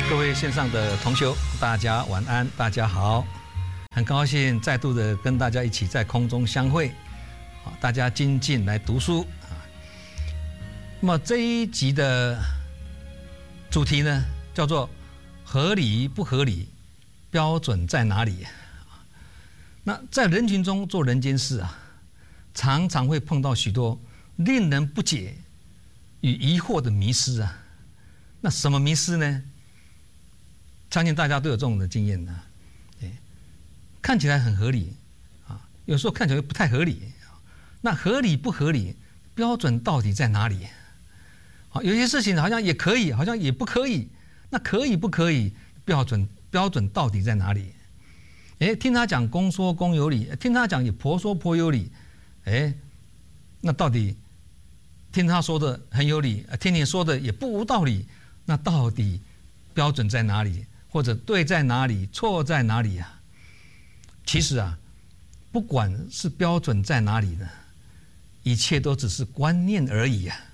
各位线上的同修，大家晚安，大家好，很高兴再度的跟大家一起在空中相会，大家精进来读书啊。那么这一集的主题呢，叫做合理不合理，标准在哪里？那在人群中做人间事啊，常常会碰到许多令人不解与疑惑的迷思啊。那什么迷思呢？相信大家都有这种的经验的，看起来很合理啊，有时候看起来不太合理。那合理不合理，标准到底在哪里？好，有些事情好像也可以，好像也不可以。那可以不可以？标准到底在哪里？听他讲公说公有理，听他讲也婆说婆有理，那到底听他说的很有理，听你说的也不无道理，那到底标准在哪里？或者对在哪里，错在哪里啊？其实啊，不管是标准在哪里呢，一切都只是观念而已啊。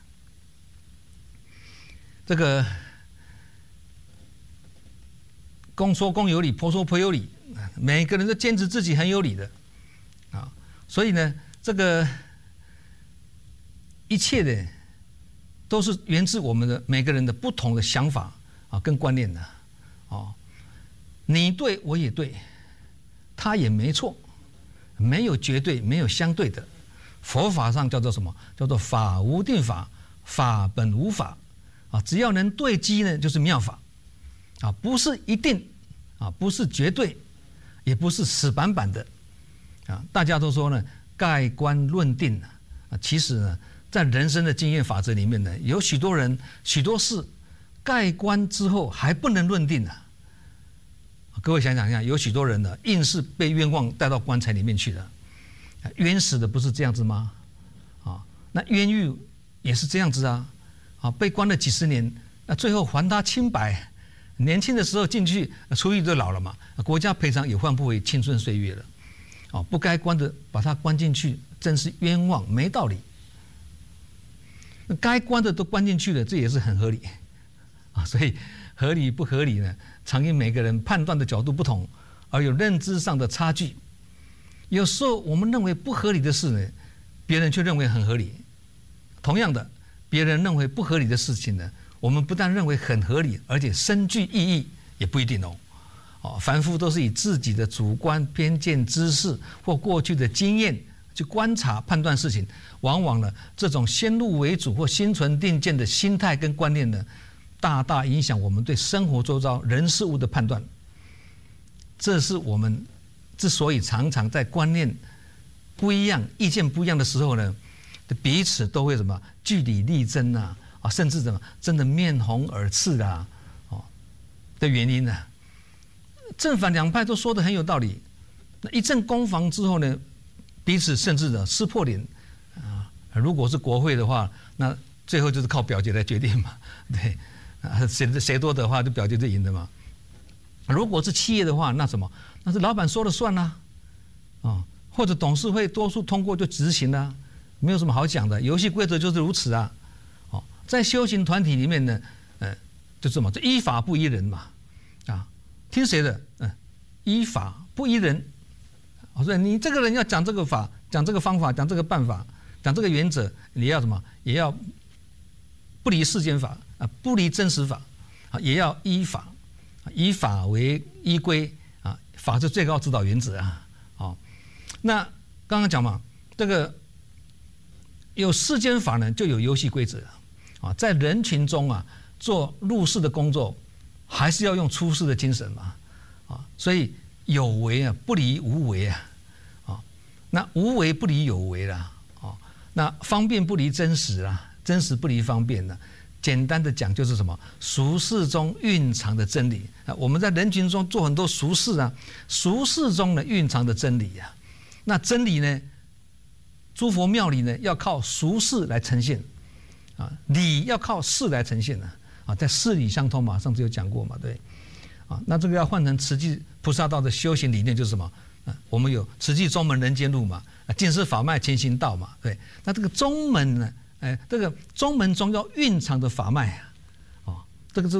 这个公说公有理，婆说婆有理，每个人都坚持自己很有理的啊。所以呢，这个一切的都是源自我们的每个人的不同的想法啊，跟观念的。你对我也对，他也没错，没有绝对，没有相对的。佛法上叫做什么？叫做法无定法，法本无法啊。只要能对机呢，就是妙法啊，不是一定啊，不是绝对，也不是死板板的啊。大家都说呢，盖棺论定啊，其实呢，在人生的经验法则里面呢，有许多人许多事盖棺之后还不能论定啊。各位想想看，有许多人呢，硬是被冤枉带到棺材里面去的，冤死的不是这样子吗？啊，那冤狱也是这样子啊，被关了几十年，那最后还他清白，年轻的时候进去，出狱就老了嘛，国家赔偿也换不回青春岁月了，不该关的把他关进去，真是冤枉，没道理。该关的都关进去了，这也是很合理啊，所以合理不合理呢？常因每个人判断的角度不同，而有认知上的差距。有时候我们认为不合理的事呢，别人却认为很合理。同样的，别人认为不合理的事情呢，我们不但认为很合理，而且深具意义，也不一定哦。凡夫都是以自己的主观偏见、知识或过去的经验去观察判断事情，往往呢，这种先入为主或心存定见的心态跟观念呢，大大影响我们对生活周遭人事物的判断。这是我们之所以常常在观念不一样、意见不一样的时候呢，彼此都会什么据理力争啊，甚至什么真的面红耳赤啊，的原因呢？正反两派都说得很有道理，那一阵攻防之后呢，彼此甚至的撕破脸啊。如果是国会的话，那最后就是靠表决来决定嘛，对。谁多的话就表决就赢的嘛。如果是企业的话，那什么？那是老板说了算啦，或者董事会多数通过就执行啦，没有什么好讲的。游戏规则就是如此啊。在修行团体里面呢，就这么，这依法不依人嘛，啊，听谁的？依法不依人。所以你这个人要讲这个法，讲这个方法，讲这个办法，讲这个原则，你要什么？也要不离世间法。不离真实法，也要依法，以法为依归啊，法是最高指导原则啊。那刚刚讲嘛，这个有世间法呢，就有游戏规则啊。在人群中啊，做入世的工作，还是要用出世的精神嘛啊。所以有为啊，不离无为啊。那无为不离有为啦啊。那方便不离真实啦，真实不离方便啦。简单的讲就是什么？俗世中蕴藏的真理啊！我们在人群中做很多俗事啊，俗事中呢蕴藏的真理啊。那真理呢，诸佛庙里呢要靠俗事来呈现啊，理要靠事来呈现啊，在事理相通嘛，上次有讲过嘛，对啊。那这个要换成慈济菩萨道的修行理念就是什么？我们有慈济宗门人间路嘛，尽思法脉前行道嘛，对。那这个宗门呢？这个宗门中要蕴藏的法脉啊，这个是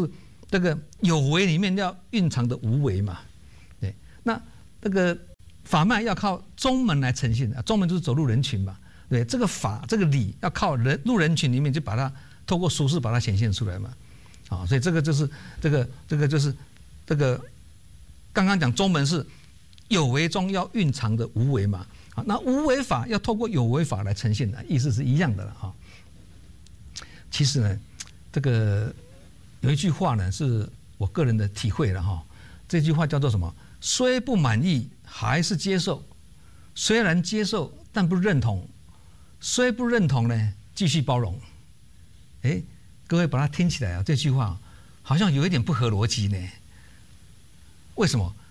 这个有为里面要蕴藏的无为嘛，对，那这个法脉要靠宗门来呈现，宗门就是走入人群嘛，对，这个法这个理要靠入人群里面就把它透过俗世把它显现出来嘛，啊，所以这个就是这个就是这个刚刚讲宗门是有为中要蕴藏的无为嘛，啊，那无为法要透过有为法来呈现的，意思是一样的了哈。其实呢，这个有一句话呢是我个人的体会了哈，这句话叫做什么？虽不满意还是接受，虽然接受但不认同，虽不认同呢继续包容。哎，各位把它听起来啊，这句话好像有一点不合逻辑呢。为什么？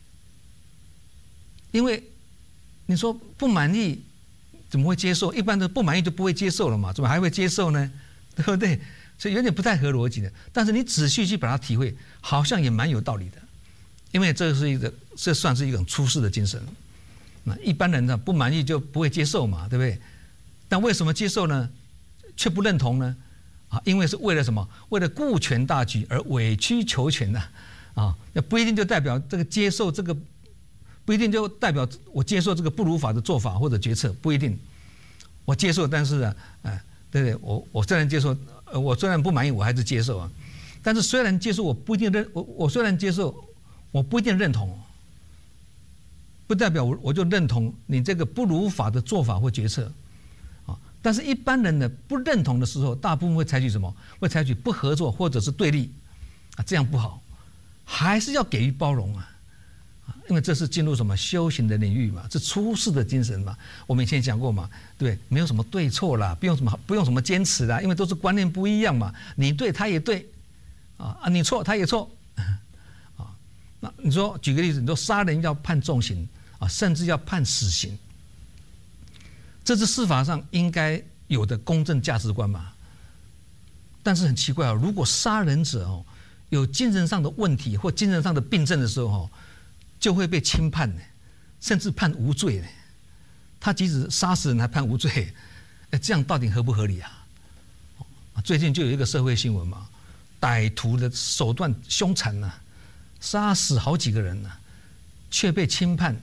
因为你说不满意怎么会接受？一般的不满意就不会接受了嘛，怎么还会接受呢？对不对？所以有点不太合逻辑的。但是你仔细去把它体会，好像也蛮有道理的。因为这算是一种出世的精神。那一般人呢不满意就不会接受嘛，对不对？但为什么接受呢？却不认同呢？啊，因为是为了什么？为了顾全大局而委曲求全呐！啊，那不一定就代表这个接受这个，不一定就代表我接受这个不如法的做法或者决策，不一定。我接受，但是啊，对不对？我虽然接受，我虽然不满意，我还是接受啊。但是虽然接受，我不一定我虽然接受，我不一定认同，不代表我就认同你这个不如法的做法或决策。但是一般人呢不认同的时候，大部分会采取什么？会采取不合作或者是对立，啊，这样不好，还是要给予包容啊，因为这是进入什么修行的领域嘛，是出世的精神嘛。我们以前讲过嘛，对，没有什么对错啦，不用什么坚持啦，因为都是观念不一样嘛，你对他也对，啊，你错他也错，啊，那你说举个例子，你说杀人要判重刑啊，甚至要判死刑。这是司法上应该有的公正价值观嘛？但是很奇怪啊，如果杀人者有精神上的问题或精神上的病症的时候就会被轻判呢，甚至判无罪呢。他即使杀死人还判无罪，这样到底合不合理啊？最近就有一个社会新闻嘛，歹徒的手段凶残呐，杀死好几个人呐，却被轻判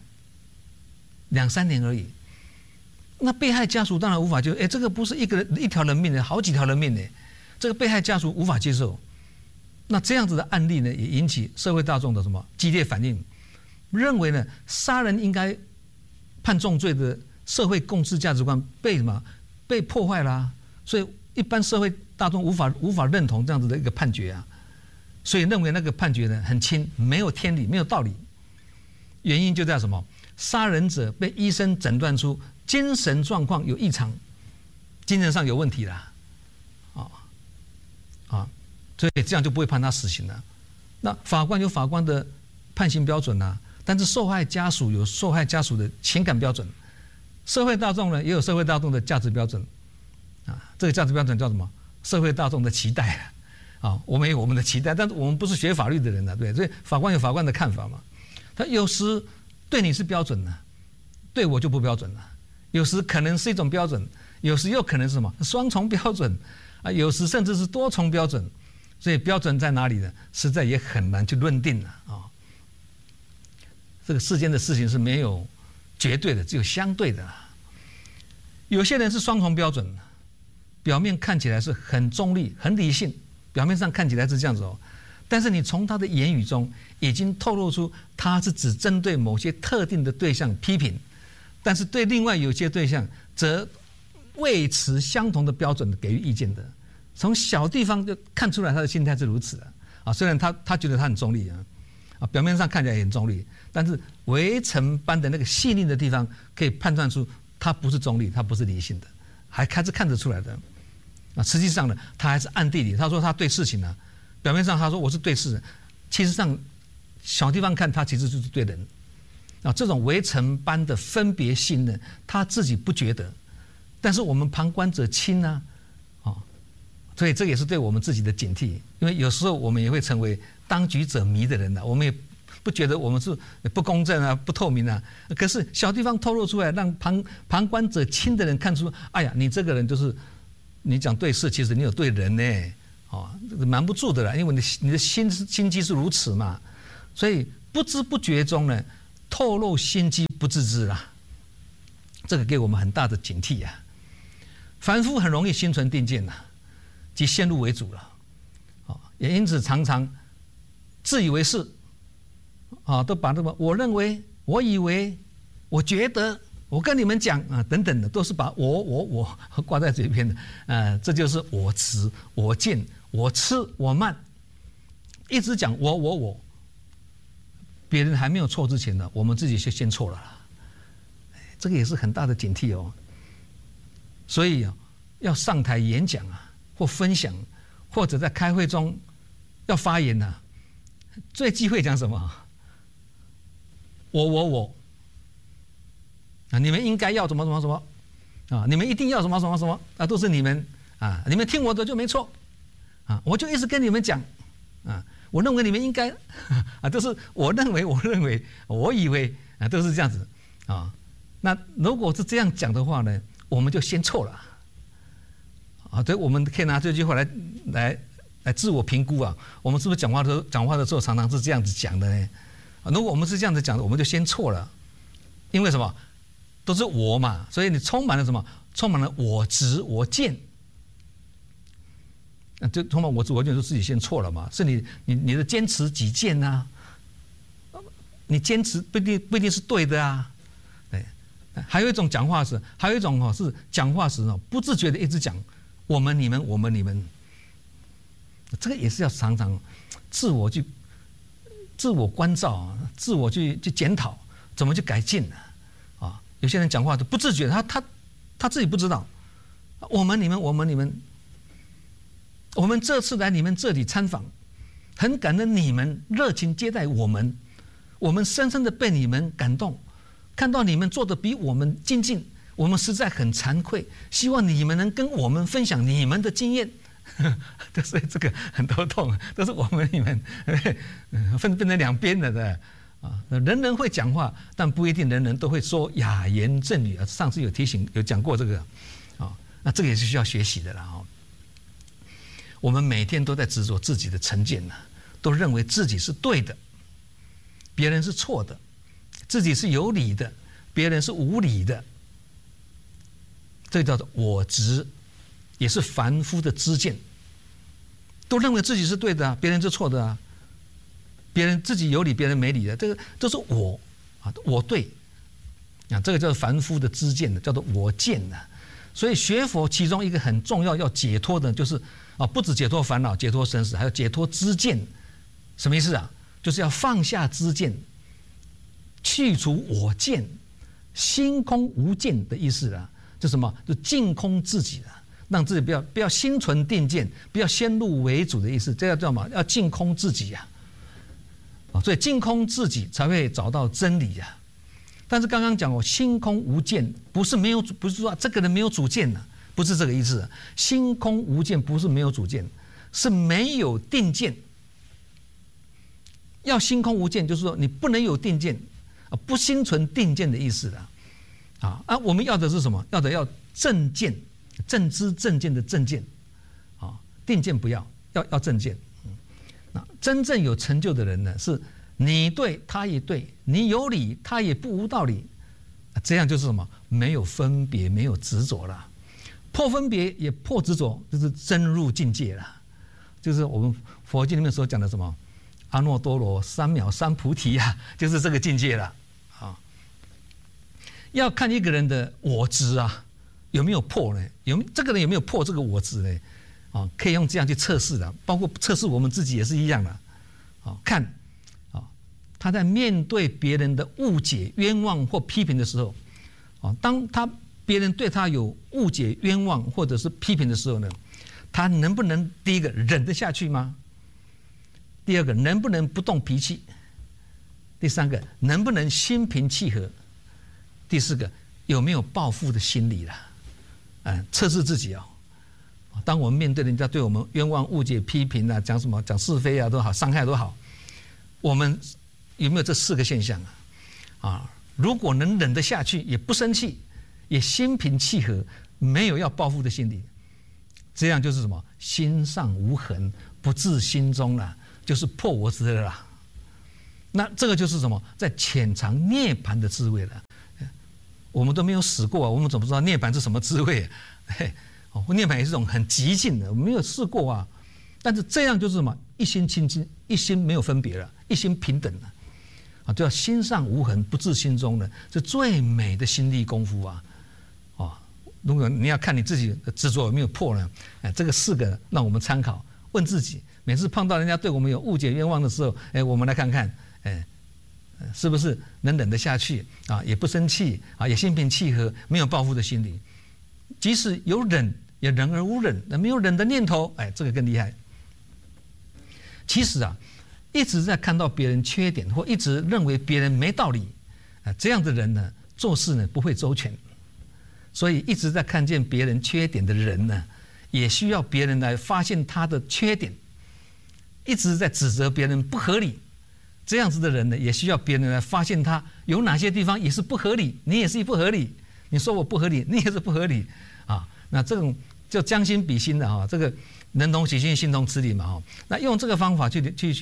2-3年而已。那被害家属当然无法接受，这个不是一个人一条人命的，好几条人命呢，这个被害家属无法接受。那这样子的案例呢，也引起社会大众的什么激烈反应，认为呢，杀人应该判重罪的社会共识价值观被什么被破坏啦，所以一般社会大众无法认同这样子的一个判决啊，所以认为那个判决呢很轻，没有天理，没有道理。原因就在什么？杀人者被医生诊断出精神状况有异常，精神上有问题啦，所以这样就不会判他死刑了。那法官有法官的判刑标准啊，但是受害家属有受害家属的情感标准，社会大众呢也有社会大众的价值标准啊。这个价值标准叫什么？社会大众的期待啊，我们有我们的期待，但是我们不是学法律的人啊，对，所以法官有法官的看法嘛。他有时对你是标准的，对我就不标准了。有时可能是一种标准，有时又可能是什么双重标准啊，有时甚至是多重标准。所以标准在哪里呢？实在也很难去论定了啊。这个世间的事情是没有绝对的，只有相对的。有些人是双重标准，表面看起来是很中立、很理性，表面上看起来是这样子哦。但是你从他的言语中已经透露出他是只针对某些特定的对象批评，但是对另外有些对象则为持相同的标准给予意见的。从小地方就看出来他的心态是如此的啊。虽然他觉得他很中立啊，表面上看起来也很中立，但是围城般的那个细腻的地方可以判断出他不是中立，他不是理性的，还是看得出来的啊。实际上呢，他还是暗地里他说他对事情呢，表面上他说我是对事，其实上小地方看他其实就是对人啊。这种围城般的分别心呢，他自己不觉得，但是我们旁观者清啊。所以这也是对我们自己的警惕，因为有时候我们也会成为当局者迷的人呢，我们也不觉得我们是不公正啊、不透明啊。可是小地方透露出来，让旁观者清的人看出，哎呀，你这个人就是你讲对事，其实你有对人呢， 这个瞒不住的啦，因为你的心机是如此嘛，所以不知不觉中呢，透露心机不自知啦，这个给我们很大的警惕啊。凡夫很容易心存定见呐，即先入为主了，也因此常常自以为是，都把这个我认为、我以为、我觉得、我跟你们讲等等的，都是把我挂在嘴边的，这就是我执、我见、我痴、我慢，一直讲我，别人还没有错之前呢，我们自己就先错了，这个也是很大的警惕哦。所以要上台演讲或分享，或者在开会中要发言最忌讳讲什么？我你们应该要什么什么什么你们一定要什么什么什么都是你们你们听我的就没错我就一直跟你们讲我认为你们应该都是我认为、我以为都是这样子那如果是这样讲的话呢，我们就先错了所以我们可以拿这句话来自我评估我们是不是讲话的时候常常是这样子讲的呢？如果我们是这样子讲的，我们就先错了，因为什么？都是我嘛，所以你充满了什么？充满了我执、我见，就充满我执、我见，就自己先错了嘛。是你的坚持己见你坚持不一定是对的对。还有一种讲话是讲话时不自觉的一直讲我们、你们、我们、你们，这个也是要常常自我关照自我去检讨，怎么去改进有些人讲话都不自觉，他自己不知道。我们、你们、我们、你们，我们这次来你们这里参访，很感恩你们热情接待我们，我们深深的被你们感动，看到你们做的比我们精进，我们实在很惭愧，希望你们能跟我们分享你们的经验。所以这个很头痛，都是我们你们分成两边的人人会讲话，但不一定人人都会说雅言正语上次有讲过这个那这个也是需要学习的啦我们每天都在执着自己的成见都认为自己是对的，别人是错的，自己是有理的，别人是无理的，这叫做我执，也是凡夫的知见，都认为自己是对的别人是错的别人自己有理，别人没理的，这个都是我对这个叫做凡夫的知见的，叫做我见所以学佛其中一个很重要要解脱的，就是不止解脱烦恼、解脱生死，还要解脱知见。什么意思就是要放下知见，去除我见，心空无见的意思就什么？就净空自己让自己不要心存定见，不要先入为主的意思。这叫什么？要净空自己所以净空自己才会找到真理但是刚刚讲心空无见，不是说这个人没有主见不是这个意思心空无见不是没有主见，是没有定见。要心空无见，就是说你不能有定见不心存定见的意思我们要的是什么？要正见，正知正见的正见定见不要正见。真正有成就的人呢，是你对他也对，你有理他也不无道理，这样就是什么？没有分别，没有执着了，破分别也破执着，就是真入境界了。就是我们佛经里面所讲的什么阿耨多罗三藐三菩提就是这个境界了要看一个人的我执有没有破呢？这个人有没有破这个我执呢？可以用这样去测试的，包括测试我们自己也是一样的。看他在面对别人的误解、冤枉或批评的时候，当别人对他有误解、冤枉或者是批评的时候呢，他能不能第一个忍得下去吗？第二个能不能不动脾气？第三个能不能心平气和？第四个有没有报复的心理了？测试自己当我们面对人家对我们冤枉、误解、批评讲什么、讲是非都好、伤害都好，我们有没有这4个现象如果能忍得下去，也不生气，也心平气和，没有要报复的心理， 这样就是什么？心上无痕，不至心中了，就是破我执了啦。那这个就是什么？在潜藏涅槃的滋味了。我们都没有死过啊，我们怎么知道涅槃是什么滋味？涅槃也是一种很极静的，我们没有试过啊。但是这样就是什么？一心清净，一心没有分别了，一心平等了。啊，叫心上无痕，不至心中的，是最美的心力功夫啊！如果你要看你自己的执着有没有破呢？这个4个让我们参考，问自己：每次碰到人家对我们有误解、冤枉的时候，我们来看看，是不是能忍得下去啊？也不生气啊，也心平气和，没有报复的心理。即使有忍，也忍而无忍，没有忍的念头，这个更厉害。其实啊，一直在看到别人缺点，或一直认为别人没道理，这样的人呢，做事呢不会周全。所以一直在看见别人缺点的人呢，也需要别人来发现他的缺点。一直在指责别人不合理，这样子的人呢，也需要别人来发现他有哪些地方也是不合理，你也是不合理。你说我不合理，你也是不合理啊。那这种就将心比心的哈，这个人同其心，心同此理嘛哈。那用这个方法去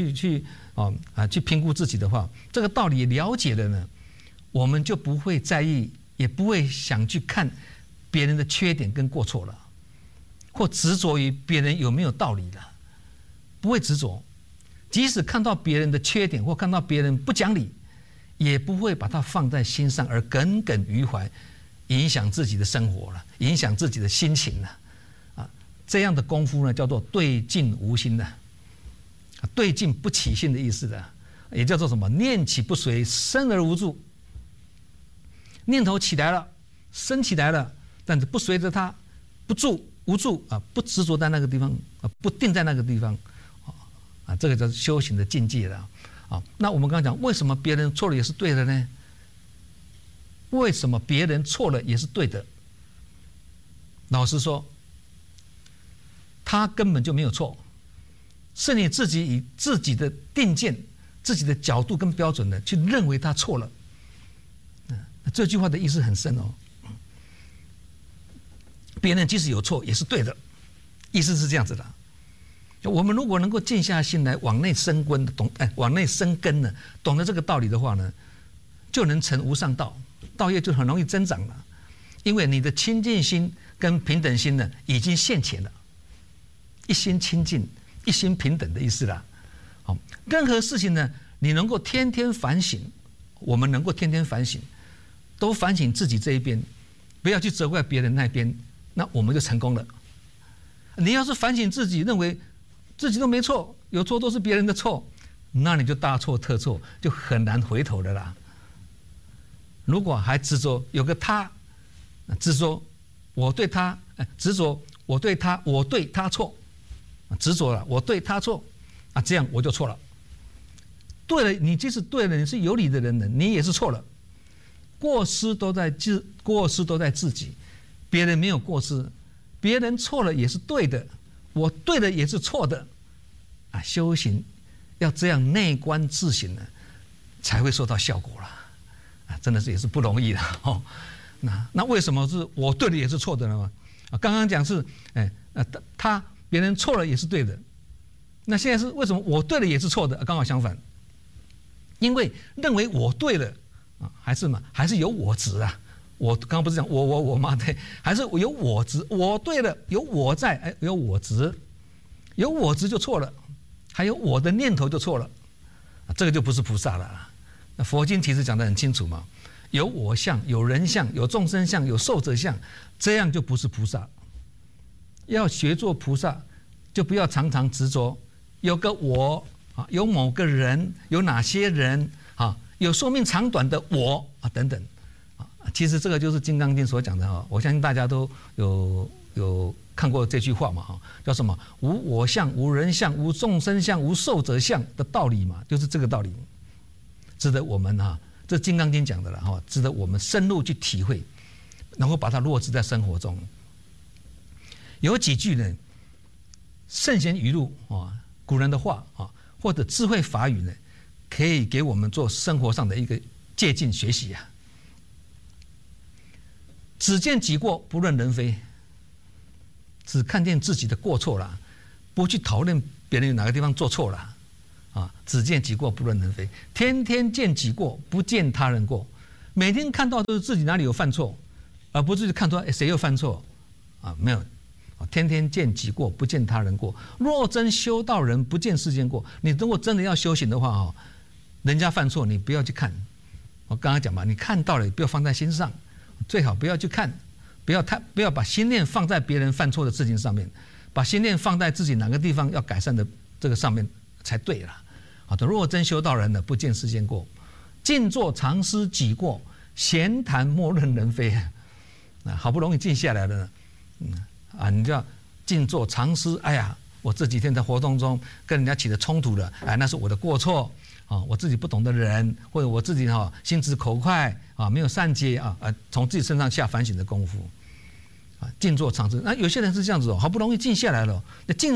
评估自己的话，这个道理了解了呢，我们就不会在意。也不会想去看别人的缺点跟过错了，或执着于别人有没有道理了，不会执着。即使看到别人的缺点或看到别人不讲理，也不会把它放在心上而耿耿于怀，影响自己的生活了，影响自己的心情了。这样的功夫呢，叫做对境无心的，对境不起心的意思的，也叫做什么？念起不随，生而无助。念头起来了，升起来了，但是不随着它，不住无助啊，不执着在那个地方啊，不定在那个地方啊，这个叫修行的境界了啊。那我们刚刚讲，为什么别人错了也是对的呢？为什么别人错了也是对的？老实说，他根本就没有错，是你自己以自己的定见、自己的角度跟标准呢，去认为他错了。这句话的意思很深哦。别人即使有错也是对的，意思是这样子的。我们如果能够静下心来往内生根，往内生根呢，懂得这个道理的话呢，就能成无上道，道业就很容易增长了。因为你的清净心跟平等心呢，已经现前了，一心清净，一心平等的意思啦。好，任何事情呢，你能够天天反省，我们能够天天反省。都反省自己这一边，不要去责怪别人那边，那我们就成功了。你要是反省自己，认为自己都没错，有错都是别人的错，那你就大错特错，就很难回头的啦。如果还执着有个他，执着我对他，执着我对他，我对他错，执着了我对他错，这样我就错了。对了，你即使对了，你是有理的人呢，你也是错了。过失都在自己，别人没有过失，别人错了也是对的，我对的也是错的，修行要这样内观自省呢，才会收到效果了，真的是也是不容易的哦。那为什么是我对的也是错的呢？刚刚讲是，别人错了也是对的，那现在是为什么我对的也是错的？刚好相反，因为认为我对了。还是有我执啊！我刚刚不是讲我嘛？对，还是有我执。我对了，有我在，有我执，有我执就错了，还有我的念头就错了，这个就不是菩萨了。那佛经其实讲得很清楚嘛，有我相，有人相，有众生相，有寿者相，这样就不是菩萨。要学做菩萨，就不要常常执着有个我啊，有某个人，有哪些人啊。有寿命长短的我等等其实这个就是《金刚经》所讲的我相信大家都有看过这句话嘛叫什么？无我相，无人相，无众生相，无寿者相的道理嘛，就是这个道理，值得我们这《金刚经》讲的了值得我们深入去体会，然后把它落实在生活中。有几句呢，圣贤语录古人的话或者智慧法语呢，可以给我们做生活上的一个借鉴学习啊。只见己过，不论人非。 只看见自己的过错了，不去讨论别人有哪个地方做错了啊！只见己过不论人非，天天见己过，不见他人过。每天看到都是自己哪里有犯错，而不是看出谁又犯错啊？没有，天天见己过，不见他人过。若真修道人，不见世间过。你如果真的要修行的话，人家犯错你不要去看。我刚刚讲嘛，你看到了不要放在心上，最好不要去看，不要把心念放在别人犯错的事情上面，把心念放在自己哪个地方要改善的这个上面才对了。好的，若真修道人呢，不见世间过。静坐常思己过，闲谈莫论人非。好不容易静下来了，你就要静坐常思。哎呀，我这几天在活动中跟人家起了冲突了，那是我的过错啊，我自己不懂的人，或者我自己心直口快啊，没有善解从自己身上下反省的功夫啊。静坐常思，那有些人是这样子好不容易静下来了，静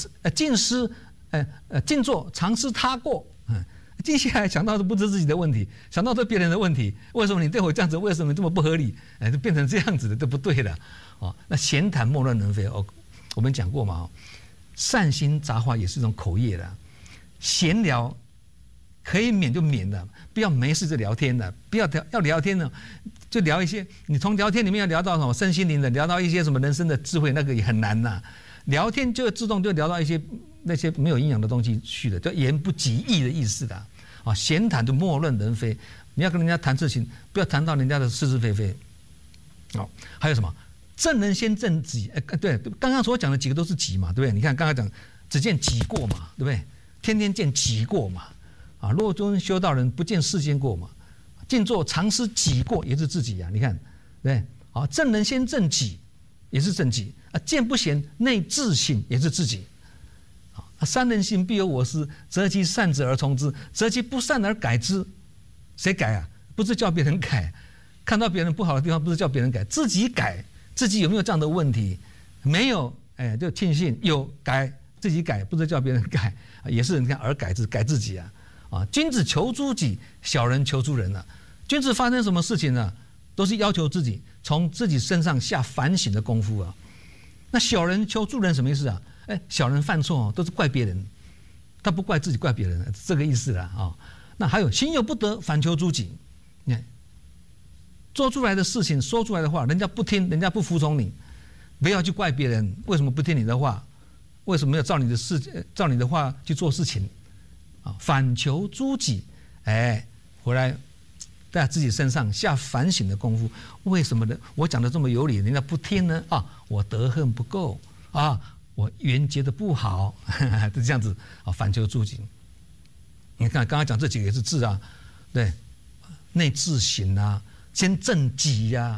坐常思他过。静下来想到的不是自己的问题，想到是别人的问题。为什么你对我这样子？为什么这么不合理？就变成这样子的，都不对了。那闲谈莫论人非。我们讲过嘛，善心杂话也是一种口业的。闲聊可以免就免了，不要没事就聊天了。不要要聊天呢，就聊一些你从聊天里面要聊到什么身心灵的，聊到一些什么人生的智慧，那个也很难呐。聊天就自动就聊到一些那些没有营养的东西去了，叫言不及义的意思的。闲谈就莫论人非，你要跟人家谈事情，不要谈到人家的是是非非。还有什么？正人先正己。对，刚刚所讲的几个都是己嘛，对不对？你看刚刚讲只见己过嘛，对不对？天天见己过嘛。若真修道人，不见世间过嘛。静坐常思己过，也是自己呀。你看，对不对？正人先正己，也是正己。见不贤，内自省，也是自己。三人行，必有我师。择其善者而从之，择其不善而改之。谁改啊？不是叫别人改。看到别人不好的地方，不是叫别人改，自己改。自己有没有这样的问题？没有，就庆幸有改，自己改，不是叫别人改，也是你看而改自己啊。君子求诸己，小人求诸人啊。君子发生什么事情呢？都是要求自己从自己身上下反省的功夫啊。那小人求诸人什么意思啊？小人犯错都是怪别人，他不怪自己，怪别人，这个意思啦。那还有行有不得，反求诸己。你看，做出来的事情，说出来的话，人家不听，人家不服从你，不要去怪别人为什么不听你的话，为什么要照你的话去做事情反求诸己，回来在自己身上下反省的功夫。为什么呢？我讲的这么有理，人家不听呢？我德行不够我缘结的不好，就这样子反求诸己。你看刚刚讲这几个也是智啊，对，内自省啊，先正己呀，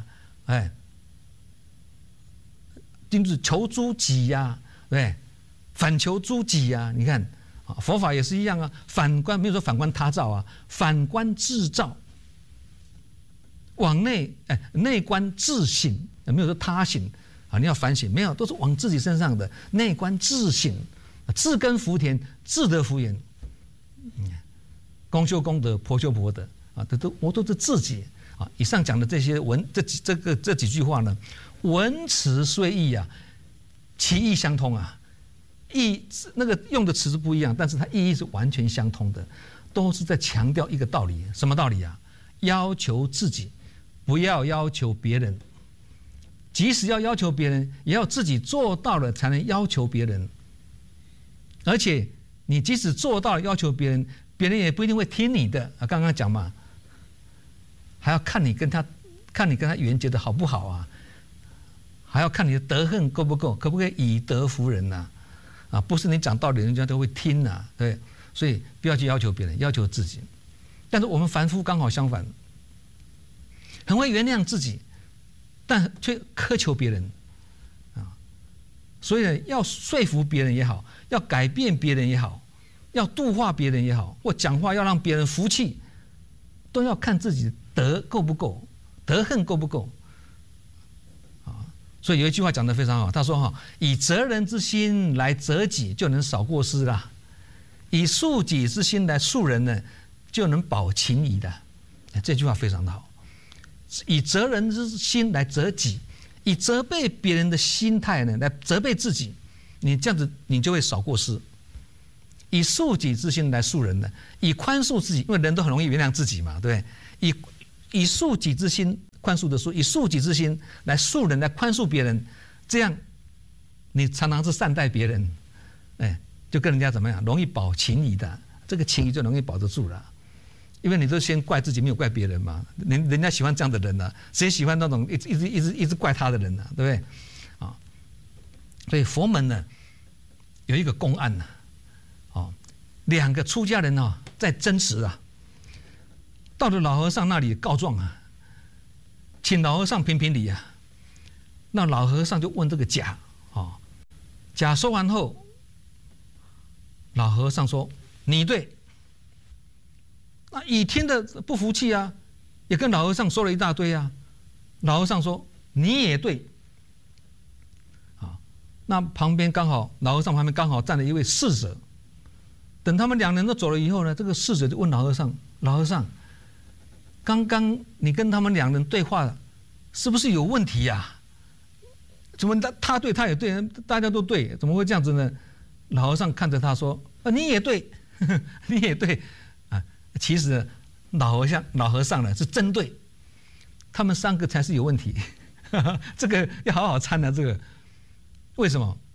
就是求诸己呀，对，反求诸己呀。你看佛法也是一样啊，反观没有说反观他照啊，反观自照，往内内观自省，没有说他省。你要反省，没有，都是往自己身上的内观自省，自根福田，自得福缘。公修功德，婆修婆德我都是自己以上讲的这些这几句话呢，文词虽异其义相通那个用的词是不一样，但是它意义是完全相通的，都是在强调一个道理。什么道理啊？要求自己，不要要求别人。即使要求别人，也要自己做到了才能要求别人。而且你即使做到了要求别人，别人也不一定会听你的刚刚讲嘛，还要看你跟他缘结的好不好还要看你的德行够不够，可不可以以德服人不是你讲道理人家都会听对，所以不要去要求别人，要求自己。但是我们凡夫刚好相反，很会原谅自己，但却苛求别人所以呢，要说服别人也好，要改变别人也好，要度化别人也好，或讲话要让别人服气，都要看自己德够不够，德行够不够所以有一句话讲得非常好，他说以责人之心来责己，就能少过失啦；以恕己之心来恕人呢，就能保情谊的。这句话非常的好。以责人之心来责己， 以责备别人的心态呢来责备自己，你这样子你就会少过失。以恕己之心来恕人呢，以宽恕自己，因为人都很容易原谅自己嘛，对不对？以恕己之心宽恕的恕，以恕己之心来恕人，来宽恕别人，这样你常常是善待别人，哎，就跟人家怎么样，容易保情谊的，这个情谊就容易保得住了。因为你都先怪自己，没有怪别人嘛。人家喜欢这样的人呢，谁喜欢那种一直怪他的人呢？对不对？啊，所以佛门呢有一个公案呢，哦，2个出家人啊在争执啊，到了老和尚那里告状啊，请老和尚评评理啊。那老和尚就问这个甲，哦，甲说完后，老和尚说你对。那乙听得不服气啊，也跟老和尚说了一大堆啊。老和尚说你也对，啊，那旁边刚好老和尚旁边刚好站了一位侍者。等他们2人都走了以后呢，这个侍者就问老和尚：老和尚，刚刚你跟他们2人对话，是不是有问题呀？怎么他对他也对，大家都对，怎么会这样子呢？老和尚看着他说：你也对，你也对。其实老和尚呢是针对他们3个才是有问题，这个要好好参啊。这个为什么？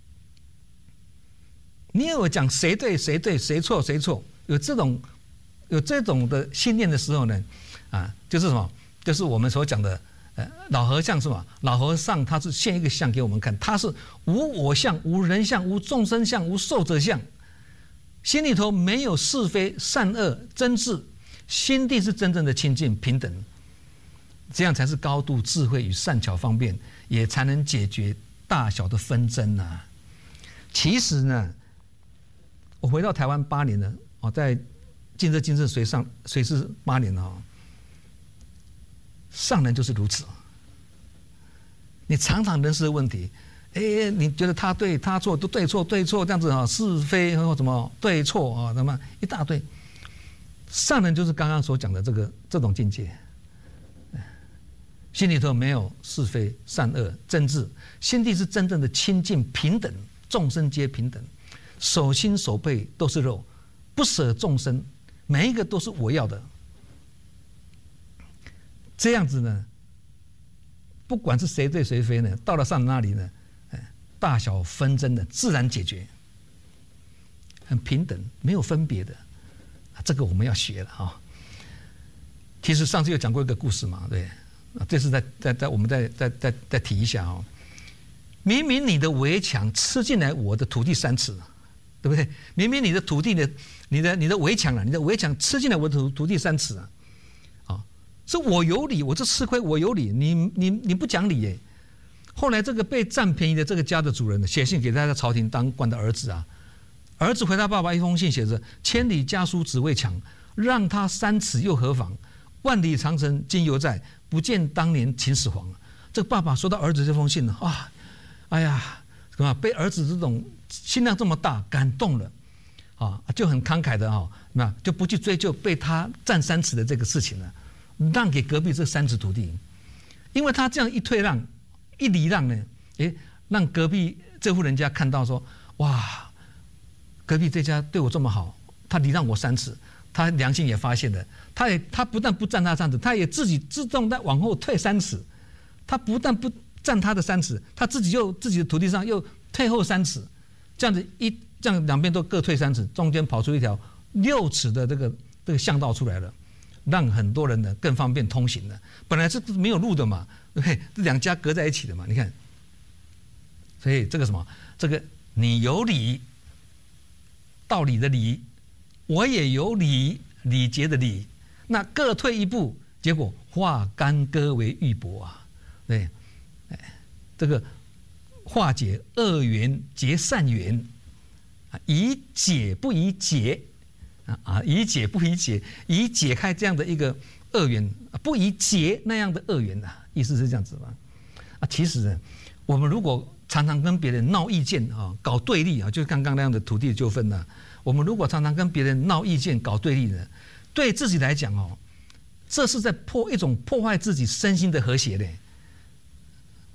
你有讲谁对谁对谁错谁错，有这种的信念的时候呢，啊，就是什么？就是我们所讲的，老和尚是吧？老和尚他是现一个相给我们看，他是无我相、无人相、无众生相、无寿者相。心里头没有是非善恶真智，心地是真正的清净平等，这样才是高度智慧与善巧方便，也才能解决大小的纷争啊。其实呢，我回到台湾8年了，我在净智随侍8年了，上人就是如此。你常常人事的问题，你觉得他对他错，都对错这样子啊，是非或什么对错啊，什么一大堆。上人就是刚刚所讲的这种境界，心里头没有是非善恶真智，心地是真正的清净平等，众生皆平等，手心手背都是肉，不舍众生，每一个都是我要的。这样子呢，不管是谁对谁非呢，到了上人那里呢，大小纷争的自然解决，很平等，没有分别的，这个我们要学了啊。其实上次有讲过一个故事嘛，对，这次我们再提一下啊。明明你的围墙吃进来我的土地3尺，对不对？明明你的土地的你的围墙啊，你的围墙吃进来我的土地3尺啊，是我有理，我这吃亏我有理，你不讲理耶。后来这个被占便宜的这个家的主人写信给他在朝廷当官的儿子啊，儿子回他爸爸一封信，写着千里家书只为抢，让他3尺又何妨？万里长城今犹在，不见当年秦始皇。这个爸爸收到儿子这封信呢，啊，哎呀，被儿子这种心量这么大感动了，啊，就很慷慨的啊，那就不去追究被他占3尺的这个事情了，让给隔壁这3尺土地，因为他这样一退让。一礼让呢，让隔壁这户人家看到说，哇，隔壁这家对我这么好，他礼让我3尺，他良心也发现了，他不但不占他3尺，他也自己自动在往后退3尺，他不但不占他的3尺，他自己的土地上又退后3尺，这样子这样两边都各退3尺，中间跑出一条6尺的这个巷道出来了，让很多人呢更方便通行了。本来是没有路的嘛。对不对？这2家隔在一起的嘛，你看，所以这个什么，这个你有理，道理的理，我也有理，礼节的礼，那各退一步，结果化干戈为玉帛啊，对，这个化解恶缘结善缘，以解不以解，以解不以解，以解开这样的一个恶缘，不以解那样的恶缘呐。意思是这样子吧？其实呢，我们如果常常跟别人闹意见啊，搞对立啊，就是刚刚那样的土地的纠纷呢，我们如果常常跟别人闹意见、搞对立呢，对自己来讲这是在破坏自己身心的和谐的，不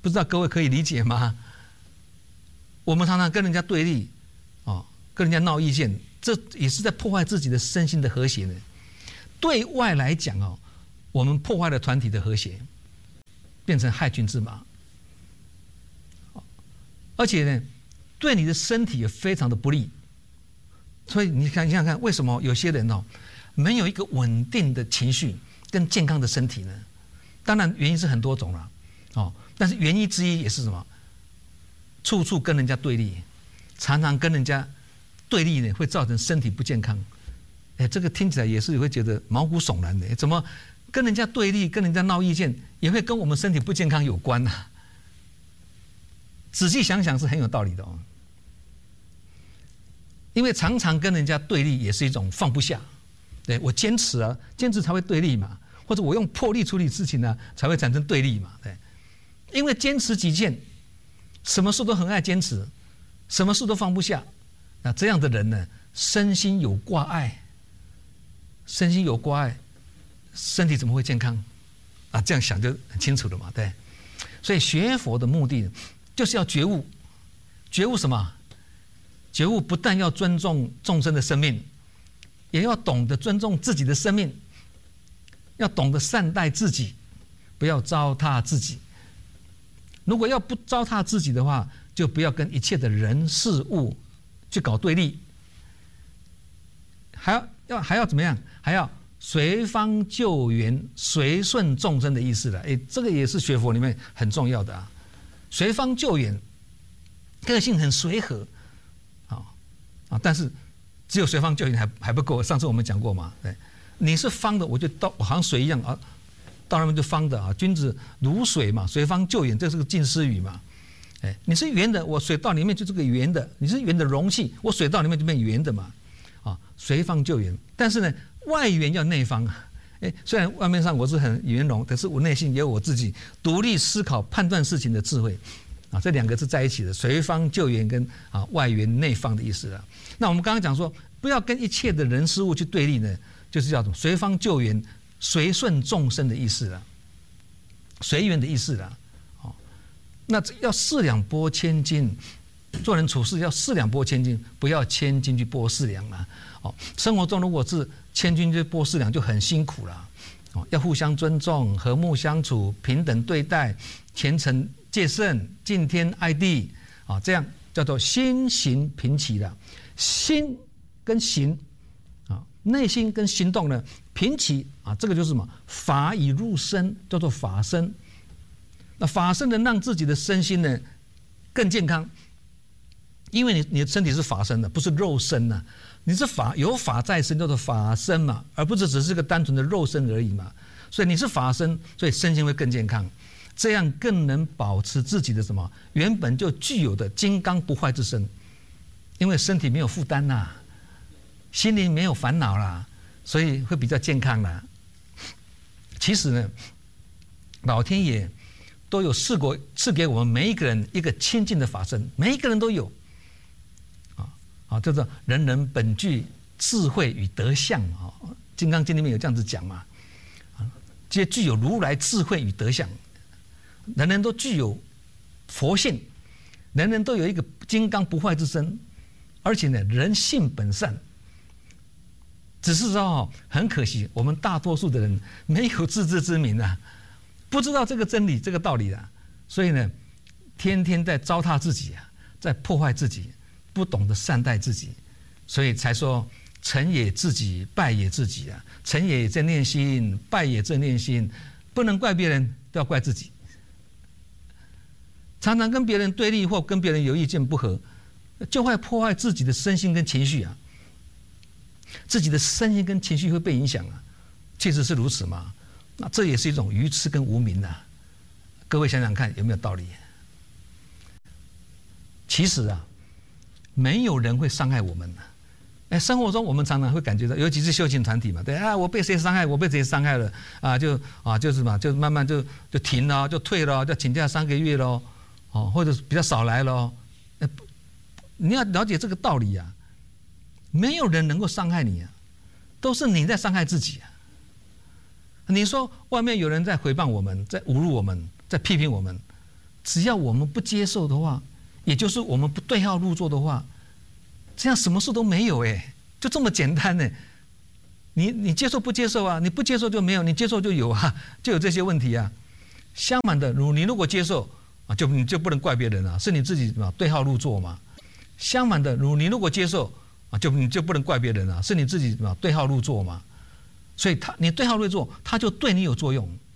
不知道各位可以理解吗？我们常常跟人家对立，跟人家闹意见，这也是在破坏自己的身心的和谐呢。对外来讲我们破坏了团体的和谐，变成害群之马。而且呢，对你的身体也非常的不利。所以你想想看，为什么有些人没有一个稳定的情绪跟健康的身体呢？当然原因是很多种了，但是原因之一也是什么？处处跟人家对立，常常跟人家对立呢，会造成身体不健康。这个听起来也是会觉得毛骨悚然的。怎么跟人家对立，跟人家闹意见，也会跟我们身体不健康有关呢？仔细想想是很有道理的因为常常跟人家对立也是一种放不下。对，我坚持坚持才会对立嘛，或者我用魄力处理事情才会产生对立嘛。对，因为坚持己见，什么事都很爱坚持，什么事都放不下。那这样的人呢，身心有挂碍，身心有挂碍，身体怎么会健康这样想就很清楚了嘛。对，所以学佛的目的就是要觉悟，觉悟什么？觉悟不但要尊重众生的生命，也要懂得尊重自己的生命，要懂得善待自己，不要糟蹋自己。如果要不糟蹋自己的话，就不要跟一切的人事物去搞对立，还要怎么样？还要随方救援，随顺众生的意思了。这个也是学佛里面很重要的随方救援，个性很随和但是只有随方救援还不够。上次我们讲过嘛，对，你是方的，我就好像水一样到那边就方的君子如水嘛，随方救援，这是个近似语嘛。你是圆的，我水到里面就是个圆的；你是圆的容器，我水到里面就变圆的嘛。随方救援，但是呢，外圆要内方。虽然外面上我是很圆融，可是我内心也有我自己独立思考、判断事情的智慧。这两个是在一起的，随方救援跟外圆内方的意思了。那我们刚刚讲说，不要跟一切的人事物去对立呢，就是叫做随方救援，随顺众生的意思了，随缘的意思了。那要四两拨千斤，做人处事要四两拨千斤，不要千斤去拨四两了。生活中如果是千斤去拨四两，就很辛苦了。要互相尊重，和睦相处，平等对待，虔诚戒慎，敬天爱地这样叫做心行平齐了。心跟行内心跟行动呢平齐这个就是什么？法以入身，叫做法身。那法身能让自己的身心呢更健康，因为你的身体是法身的，不是肉身啊。你是有法在身，叫做法身嘛，而不是只是个单纯的肉身而已嘛。所以你是法身，所以身心会更健康，这样更能保持自己的什么原本就具有的金刚不坏之身。因为身体没有负担啦，心灵没有烦恼啦，所以会比较健康啦。其实呢，老天爷都有赐给我们每一个人一个清净的法身，每一个人都有。叫做人人本具智慧与德相金刚经里面有这样子讲嘛。皆具有如来智慧与德相，人人都具有佛性，人人都有一个金刚不坏之身，而且呢，人性本善。只是说很可惜，我们大多数的人没有自知之明不知道这个真理、这个道理所以呢，天天在糟蹋自己在破坏自己，不懂得善待自己，所以才说成也自己，败也自己成也正念心，败也正念心，不能怪别人，都要怪自己。常常跟别人对立或跟别人有意见不合，就会破坏自己的身心跟情绪自己的身心跟情绪会被影响确实是如此嘛。那这也是一种愚痴跟无明各位想想看有没有道理？其实没有人会伤害我们生活中我们常常会感觉到，尤其是修行团体嘛，对我被谁伤害，我被谁伤害了就是嘛，就慢慢就停了，就退了，就请假3个月咯或者比较少来咯你要了解这个道理没有人能够伤害你都是你在伤害自己你说外面有人在诽谤我们，在侮辱我们，在批评我们， 只要我们不接受的话，也就是我们不对号入座的话，这样什么事都没有哎，就这么简单呢。你接受不接受啊？你不接受就没有，你接受就有啊，就有这些问题啊。相反的，你如果接受啊，你就不能怪别人啊，是你自己对号入座嘛。相反的，你如果接受啊，你就不能怪别人啊，是你自己对号入座嘛。所以你对号入座，他就对你有作用。